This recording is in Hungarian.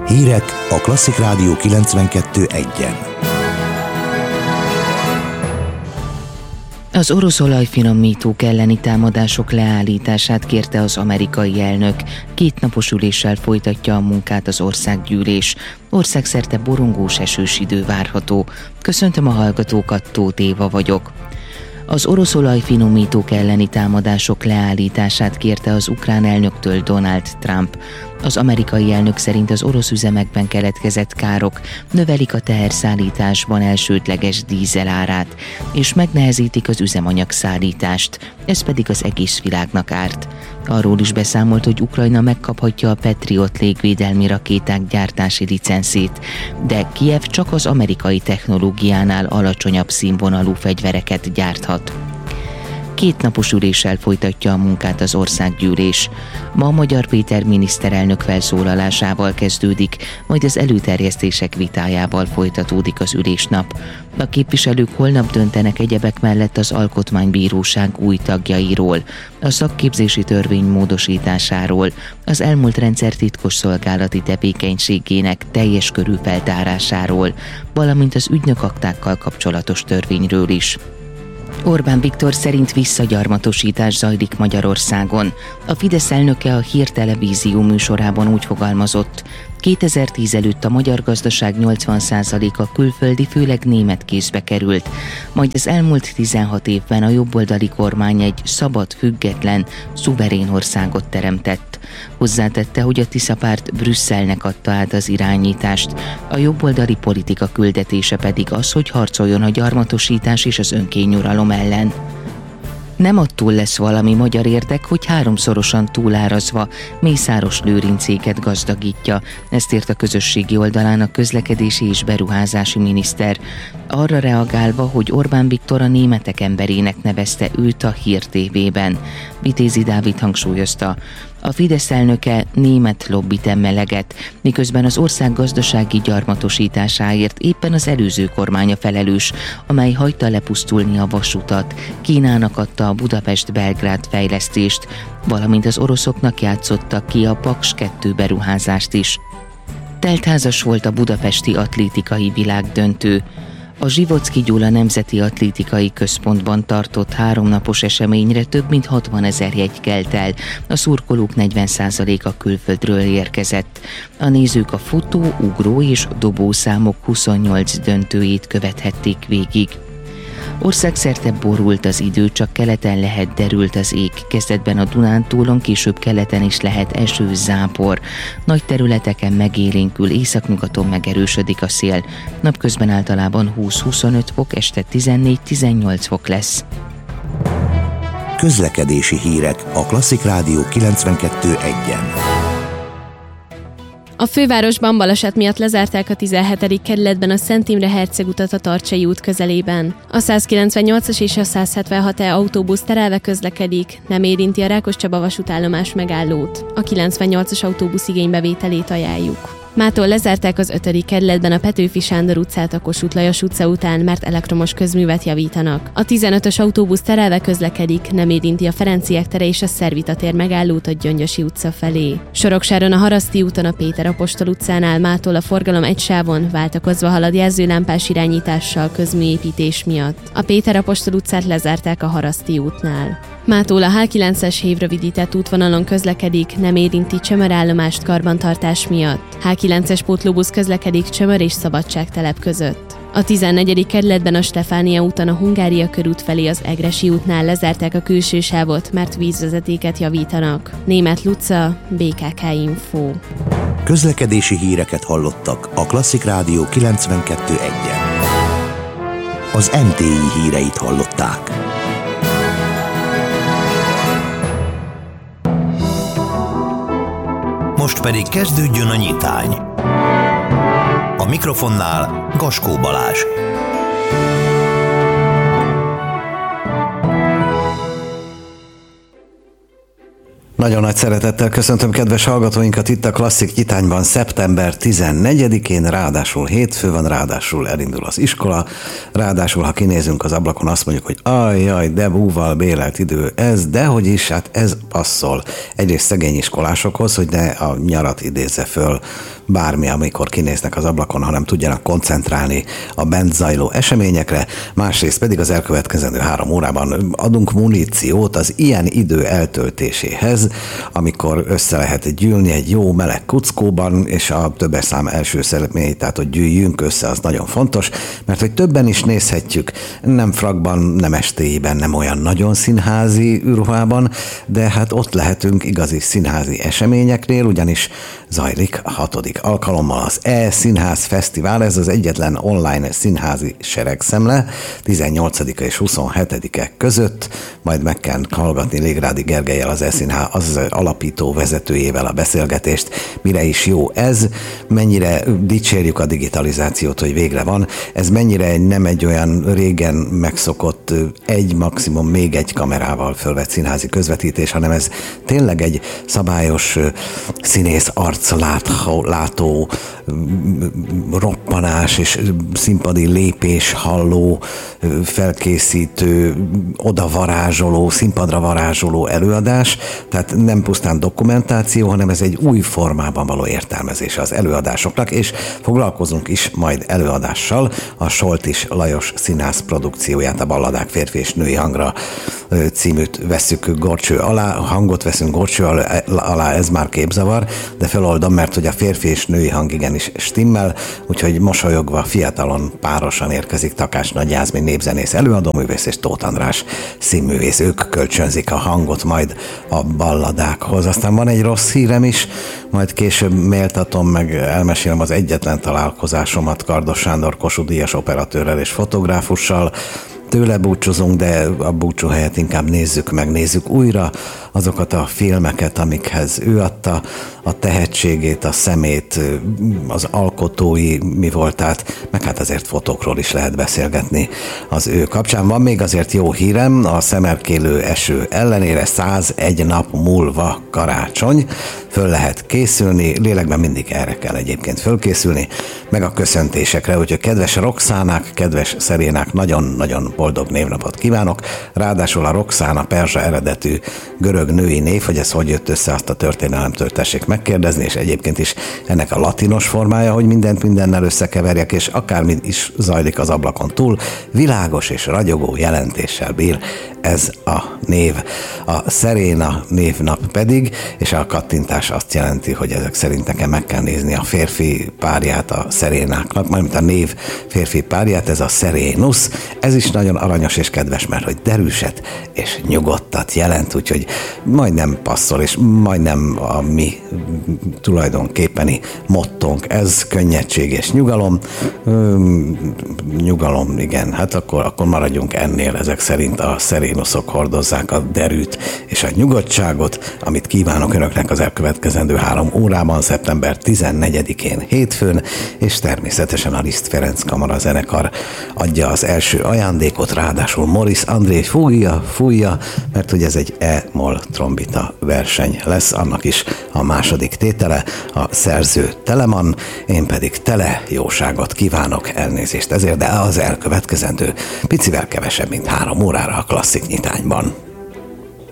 Hírek a Klasszik Rádió 92.1-en. Az orosz olajfinomítók elleni támadások leállítását kérte az amerikai elnök. 2 napos üléssel folytatja a munkát az országgyűlés. Országszerte borongós esős idő várható. Köszöntöm a hallgatókat, Tóth Éva vagyok. Az orosz olajfinomítók elleni támadások leállítását kérte az ukrán elnöktől Donald Trump. Az amerikai elnök szerint az orosz üzemekben keletkezett károk növelik a teherszállításban elsődleges dízel árát, és megnehezítik az üzemanyagszállítást, ez pedig az egész világnak árt. Arról is beszámolt, hogy Ukrajna megkaphatja a Patriot légvédelmi rakéták gyártási licenszét, de Kijev csak az amerikai technológiánál alacsonyabb színvonalú fegyvereket gyárthat. 2 napos üléssel folytatja a munkát az országgyűlés. Ma Magyar Péter miniszterelnök felszólalásával kezdődik, majd az előterjesztések vitájával folytatódik az ülésnap. A képviselők holnap döntenek egyebek mellett az Alkotmánybíróság új tagjairól, a szakképzési törvény módosításáról, az elmúlt rendszer titkosszolgálati tevékenységének teljes körű feltárásáról, valamint az ügynökaktákkal kapcsolatos törvényről is. Orbán Viktor szerint visszagyarmatosítás zajlik Magyarországon. A Fidesz elnöke a Hír Televízió műsorában úgy fogalmazott: 2010 előtt a magyar gazdaság 80%-a külföldi, főleg német kézbe került, majd az elmúlt 16 évben a jobboldali kormány egy szabad, független, szuverén országot teremtett. Hozzátette, hogy a Tisza párt Brüsszelnek adta át az irányítást, a jobboldali politika küldetése pedig az, hogy harcoljon a gyarmatosítás és az önkényuralom ellen. Nem attól lesz valami magyar érdek, hogy 3-szorosan túlárazva Mészáros Lőrincéket gazdagítja, ezt írt a közösségi oldalán a közlekedési és beruházási miniszter, arra reagálva, hogy Orbán Viktor a németek emberének nevezte őt a Hír TV-ben. Vitézi Dávid hangsúlyozta: a Fidesz elnöke német lobbit emeleget, miközben az ország gazdasági gyarmatosításáért éppen az előző kormánya felelős, amely hagyta lepusztulni a vasutat, Kínának adta a Budapest-Belgrád fejlesztést, valamint az oroszoknak játszottak ki a Paks 2 beruházást is. Teltházas volt a budapesti atlétikai világdöntő. A Zsivocki Gyula Nemzeti Atlétikai Központban tartott 3 napos eseményre több mint 60 000 jegy kelt el, a szurkolók 40%-a külföldről érkezett. A nézők a futó, ugró és dobószámok 28 döntőjét követhették végig. Országszerte borult az idő, csak keleten lehet derült az ég. Kezdetben a Dunántúlon, később keleten is lehet eső, zápor. Nagy területeken megélénkül, északnyugaton megerősödik a szél. Napközben általában 20-25 fok, este 14-18 fok lesz. Közlekedési hírek a Klasszik Rádió 92.1-en. A fővárosban baleset miatt lezárták a 17. kerületben a Szent Imre Herceg utat a Tarcsai út közelében. A 198-as és a 176E autóbusz terelve közlekedik, nem érinti a Rákoscsaba vasútállomás megállót. A 98-as autóbusz igénybevételét ajánljuk. Mától lezárták az 5. kerületben a Petőfi Sándor utcát a Kossuth Lajos utca után, mert elektromos közművet javítanak. A 15-ös autóbusz terelve közlekedik, nem érinti a Ferenciek tere és a Szervita tér megállót a Gyöngyösi utca felé. Soroksáron a Haraszti úton a Péter apostol utcánál mától a forgalom egy sávon váltakozva halad jelzőlámpás irányítással közműépítés miatt. A Péter apostol utcát lezárták a Haraszti útnál. Mától a H9-es hévrövidített útvonalon közlekedik, nem érinti Csömör állomást karbantartás miatt. H9-es pótlóbusz közlekedik Csömör és Szabadságtelep között. A 14. kerületben a Stefánia úton a Hungária körút felé az Egressy útnál lezárták a külső sávot, mert vízvezetéket javítanak. Németh Luca, BKK Info. Közlekedési híreket hallottak a Klasszik Rádió 92.1-en. Az MTI híreit hallották. Most pedig kezdődjön a nyitány. A mikrofonnál Gaskó Balázs. Nagyon nagy szeretettel köszöntöm kedves hallgatóinkat itt a Klasszik Nyitányban szeptember 14-én, ráadásul hétfő van, ráadásul elindul az iskola, ráadásul ha kinézünk az ablakon, azt mondjuk, hogy ajjaj, de búval bélelt idő ez, dehogy is, hát ez passzol egyrészt szegény iskolásokhoz, hogy ne a nyarat idézze föl bármi, amikor kinéznek az ablakon, hanem tudjanak koncentrálni a bent zajló eseményekre, másrészt pedig az elkövetkezendő 3 órában adunk muníciót az ilyen idő eltöltéséhez, amikor össze lehet gyűlni egy jó meleg kuckóban, és a többes szám első személy, tehát hogy gyűjjünk össze, az nagyon fontos, mert hogy többen is nézhetjük, nem frakban, nem estélyben, nem olyan nagyon színházi ruhában, de hát ott lehetünk igazi színházi eseményeknél, ugyanis zajlik a 6. alkalommal az E-Színház Fesztivál, ez az egyetlen online színházi seregszemle, 18-a és 27-e között, majd meg kell hallgatni Légrádi Gergellyel, az E-Színház az alapító vezetőjével a beszélgetést, mire is jó ez, mennyire dicsérjük a digitalizációt, hogy végre van, ez mennyire nem egy olyan régen megszokott maximum még egy kamerával fölvett színházi közvetítés, hanem ez tényleg egy szabályos színész látó roppanás és színpadi lépés halló, felkészítő, oda varázsoló, színpadra varázsoló előadás, tehát nem pusztán dokumentáció, hanem ez egy új formában való értelmezése az előadásoknak, és foglalkozunk is majd előadással, a Soltis Lajos színház produkcióját, a Balladák férfi és női hangra címűt vesszük górcső alá, hangot veszünk górcső alá, ez már képzavar, de feloldom, mert hogy a férfi és női hang igenis stimmel, úgyhogy mosolyogva, fiatalon, párosan érkezik Takács Nagy Jászmin népzenész előadóművész és Tóth András színművész. Ők kölcsönzik a hangot majd a balladákhoz. Aztán van egy rossz hírem is, majd később méltatom, meg elmesélem az egyetlen találkozásomat Kardos Sándor Kossuth Díjas operatőrrel és fotográfussal. Tőle búcsúzunk, de a búcsú helyett inkább nézzük újra azokat a filmeket, amikhez ő adta a tehetségét, a szemét, az alkotói mi voltát, meg hát azért fotókról is lehet beszélgetni az ő kapcsán. Van még azért jó hírem, a szemerkélő eső ellenére 101 nap múlva karácsony, föl lehet készülni, lélekben mindig erre kell egyébként fölkészülni, meg a köszöntésekre, úgyhogy kedves Roxánák, kedves Szerénák, nagyon-nagyon boldog névnapot kívánok, ráadásul a Roxana perzsa eredetű görög női név, hogy ez hogy jött össze, azt a történelemtől tessék megkérdezni, és egyébként is ennek a latinos formája, hogy mindent mindennel összekeverjek, és akármi is zajlik az ablakon túl, világos és ragyogó jelentéssel bír ez a név. A Szeréna névnap pedig, és a kattintás azt jelenti, hogy ezek szerint nekem meg kell nézni a férfi párját a Szerénáknak, mármint a név férfi párját, ez a Szerénusz, ez is nagyon aranyos és kedves, mert hogy derűset és nyugodtat jelent, úgyhogy majdnem passzol, és majdnem a mi tulajdonképpeni mottónk, ez könnyedség és nyugalom. Nyugalom, igen, hát akkor maradjunk ennél, ezek szerint a szerénuszok hordozzák a derűt és a nyugodtságot, amit kívánok önöknek az elkövetkezendő 3 órában, szeptember 14-én hétfőn, és természetesen a Liszt Ferenc Kamara zenekar adja az első ajándékot, ráadásul Morris André fújja, mert hogy ez egy E-moll trombita verseny lesz, annak is a második tétele, a szerző Telemann, én pedig tele jóságot kívánok, elnézést ezért, de az elkövetkezendő picivel kevesebb, mint 3 órára a Klasszik Nyitányban.